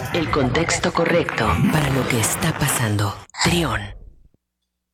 El contexto correcto para lo que está pasando. Trión.